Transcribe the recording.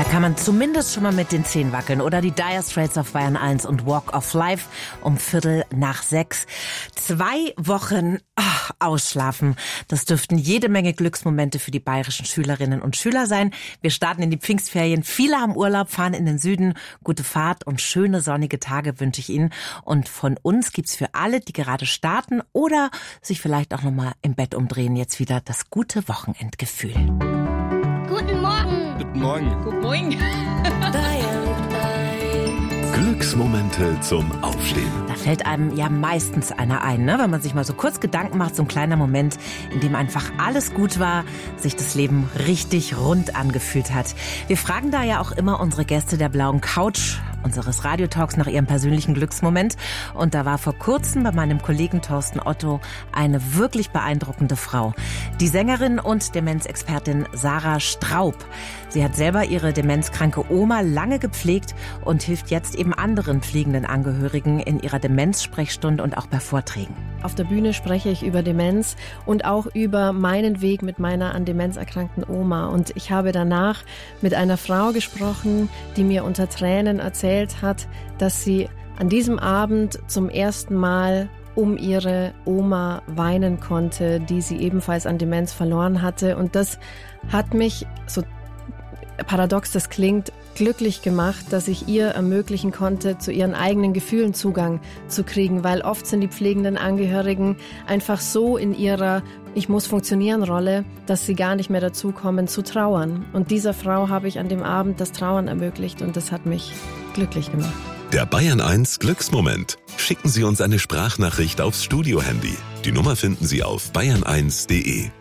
kann man zumindest schon mal mit den Zehen wackeln. Oder die Dire Straits auf Bayern 1 und Walk of Life um 5:45. 2 Wochen ausschlafen. Das dürften jede Menge Glücksmomente für die bayerischen Schülerinnen und Schüler sein. Wir starten in die Pfingstferien. Viele haben Urlaub, fahren in den Süden. Gute Fahrt und schöne sonnige Tage wünsche ich Ihnen. Und von uns gibt's für alle, die gerade starten oder sich vielleicht auch noch mal im Bett umdrehen, jetzt wieder das gute Wochenendgefühl. Guten Morgen. Guten Morgen. Guten Morgen. Glücksmomente zum Aufstehen. Da fällt einem ja meistens einer ein, ne? Wenn man sich mal so kurz Gedanken macht, so ein kleiner Moment, in dem einfach alles gut war, sich das Leben richtig rund angefühlt hat. Wir fragen da ja auch immer unsere Gäste der blauen Couch unseres Radiotalks nach ihrem persönlichen Glücksmoment. Und da war vor kurzem bei meinem Kollegen Thorsten Otto eine wirklich beeindruckende Frau. Die Sängerin und Demenzexpertin Sarah Straub. Sie hat selber ihre demenzkranke Oma lange gepflegt und hilft jetzt eben anderen pflegenden Angehörigen in ihrer Demenzsprechstunde und auch bei Vorträgen. Auf der Bühne spreche ich über Demenz und auch über meinen Weg mit meiner an Demenz erkrankten Oma. Und ich habe danach mit einer Frau gesprochen, die mir unter Tränen erzählt hat, dass sie an diesem Abend zum ersten Mal um ihre Oma weinen konnte, die sie ebenfalls an Demenz verloren hatte. Und das hat mich, so paradox das klingt, glücklich gemacht, dass ich ihr ermöglichen konnte, zu ihren eigenen Gefühlen Zugang zu kriegen, weil oft sind die pflegenden Angehörigen einfach so in ihrer Ich-muss-funktionieren-Rolle, dass sie gar nicht mehr dazu kommen zu trauern. Und dieser Frau habe ich an dem Abend das Trauern ermöglicht und das hat mich glücklich gemacht. Der Bayern 1 Glücksmoment. Schicken Sie uns eine Sprachnachricht aufs Studiohandy. Die Nummer finden Sie auf bayern1.de.